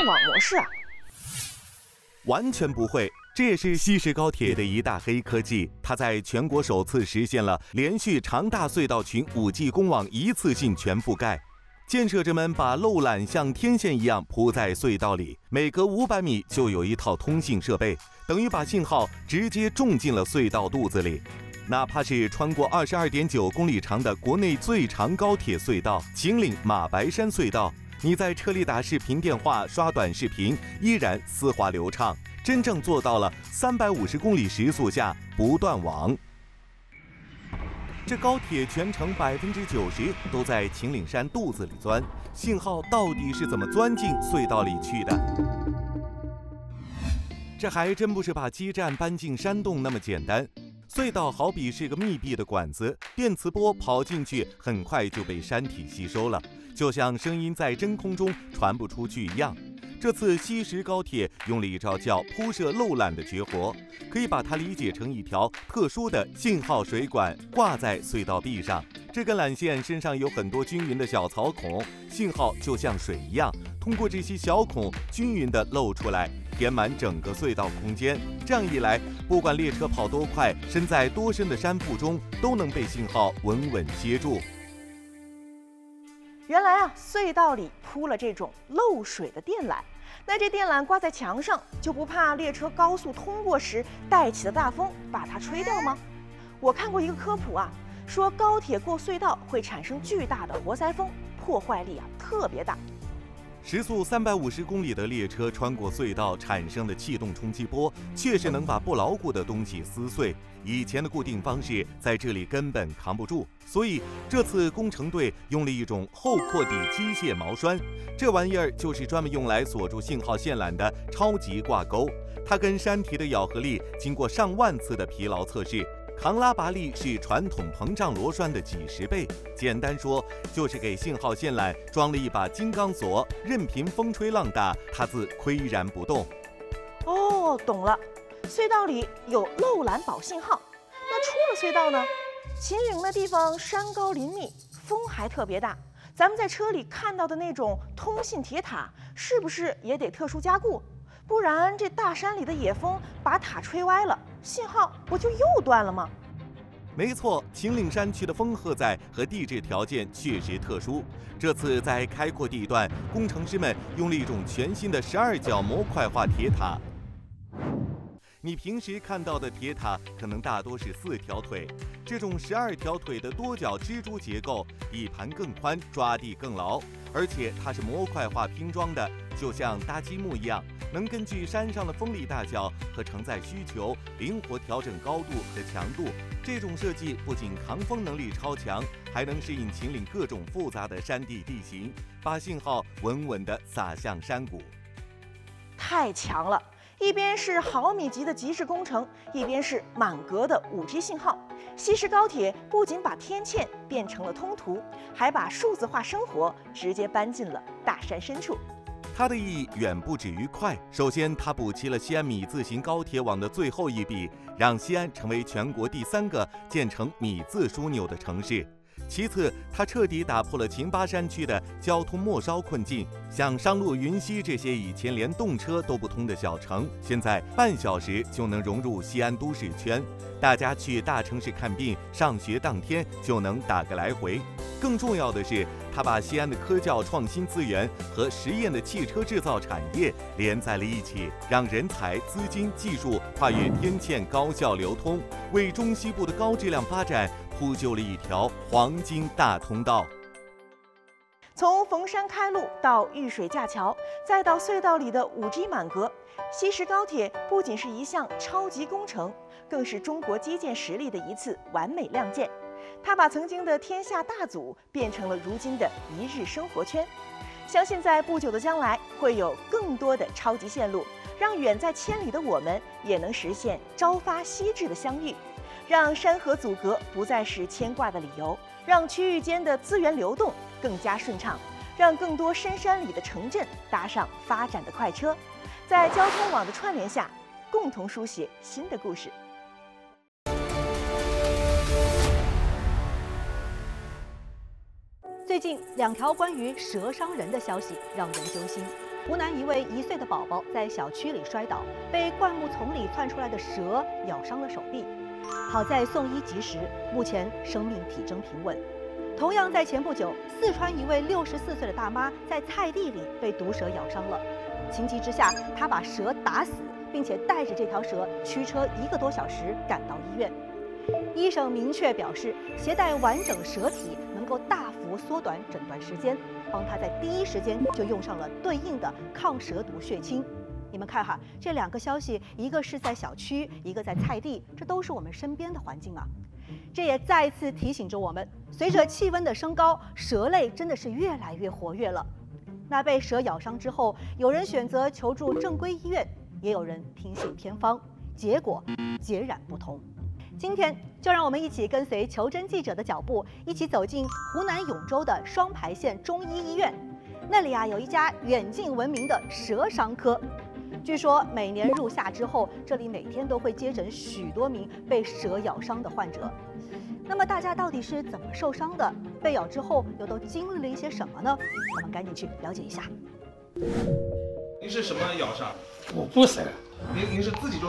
网模式啊？ 完全不会。这也是西石高铁的一大黑科技，它在全国首次实现了连续长大隧道群 5G 公网一次性全覆盖。建设者们把漏缆像天线一样铺在隧道里，每隔500米就有一套通信设备，等于把信号直接种进了隧道肚子里。哪怕是穿过22.9公里长的国内最长高铁隧道秦岭马白山隧道，你在车里打视频电话、刷短视频，依然丝滑流畅，真正做到了350公里时速下不断网。这高铁全程90%都在秦岭山肚子里钻，信号到底是怎么钻进隧道里去的？这还真不是把基站搬进山洞那么简单。隧道好比是个密闭的管子，电磁波跑进去，很快就被山体吸收了，就像声音在真空中传不出去一样。这次西石高铁用了一招叫铺设漏缆的绝活，可以把它理解成一条特殊的信号水管挂在隧道壁上。这根缆线身上有很多均匀的小槽孔，信号就像水一样，通过这些小孔均匀地漏出来，填满整个隧道空间。这样一来，不管列车跑多快，身在多深的山腹中，都能被信号稳稳接住。 原来啊，隧道里铺了这种漏水的电缆，那这电缆挂在墙上，就不怕列车高速通过时带起的大风把它吹掉吗？我看过一个科普啊，说高铁过隧道会产生巨大的活塞风，破坏力特别大。 时速350公里的列车穿过隧道产生的气动冲击波，确实能把不牢固的东西撕碎。以前的固定方式在这里根本扛不住，所以这次工程队用了一种后扩底机械锚栓，这玩意儿就是专门用来锁住信号线缆的超级挂钩。它跟山体的咬合力经过上万次的疲劳测试，抗拉拔力是传统膨胀螺栓的几十倍。简单说，就是给信号线缆装了一把金刚锁，任凭风吹浪打，它自岿然不动。 哦，懂了，隧道里有漏缆保信号。那出了隧道呢？秦岭那地方山高林密，风还特别大。咱们在车里看到的那种通信铁塔，是不是也得特殊加固？不然这大山里的野风把塔吹歪了，信号不就又断了吗？ 没错，秦岭山区的风荷载和地质条件确实特殊。这次在开阔地段，工程师们用了一种全新的12角模块化铁塔。你平时看到的铁塔可能大多是4条腿，这种12条腿的多角支柱结构，底盘更宽，抓地更牢，而且它是模块化拼装的，就像搭积木一样，能根据山上的风力大小和承载需求灵活调整高度和强度。这种设计不仅抗风能力超强，还能适应秦岭各种复杂的山地地形，把信号稳稳地撒向山谷。 太强了！一边是毫米级的极致工程，一边是满格的5G 信号。西石高铁不仅把天堑变成了通途，还把数字化生活直接搬进了大山深处。 它的意义远不止于快。首先，它补齐了西安米字形高铁网的最后一笔，让西安成为全国第3个建成米字枢纽的城市。其次，它彻底打破了秦巴山区的交通末梢困境，像商洛、云溪这些以前连动车都不通的小城，现在半小时就能融入西安都市圈。大家去大城市看病、上学当天就能打个来回。更重要的是，它把西安的科教创新资源和实验的汽车制造产业连在了一起，让人才、资金、技术跨越天堑高效流通，为中西部的高质量发展铺就了一条黄金大通道。 从逢山开路到遇水架桥，再到隧道里的5G 满格，西石高铁不仅是一项超级工程，更是中国基建实力的一次完美亮剑。它把曾经的天下大阻变成了如今的一日生活圈。相信在不久的将来，会有更多的超级线路，让远在千里的我们也能实现朝发夕至的相遇，让山河阻隔不再是牵挂的理由，让区域间的资源流动更加顺畅，让更多深山里的城镇搭上发展的快车，在交通网的串联下，共同书写新的故事。 最近2条关于蛇伤人的消息让人揪心。 湖南一位1岁的宝宝在小区里摔倒，被灌木丛里窜出来的蛇咬伤了手臂，好在送医及时，目前生命体征平稳。同样在前不久，四川一位64岁的大妈在菜地里被毒蛇咬伤了，情急之下，她把蛇打死，并且带着这条蛇驱车1个多小时赶到医院。医生明确表示，携带完整蛇体能够大幅缩短诊断时间，帮他在第一时间就用上了对应的抗蛇毒血清。你们看哈，这2个消息，一个是在小区，一个在菜地，这都是我们身边的环境啊。这也再次提醒着我们，随着气温的升高，蛇类真的是越来越活跃了。那被蛇咬伤之后，有人选择求助正规医院，也有人听信偏方，结果截然不同。今天就让我们一起跟随求真记者的脚步，一起走进湖南永州的双牌县中医医院。那里有一家远近闻名的蛇伤科。据说每年入夏之后，这里每天都会接诊许多名被蛇咬伤的患者。那么大家到底是怎么受伤的？被咬之后又都经历了一些什么呢？我们赶紧去了解一下。 您是什么咬伤？ 我不是， 您是自己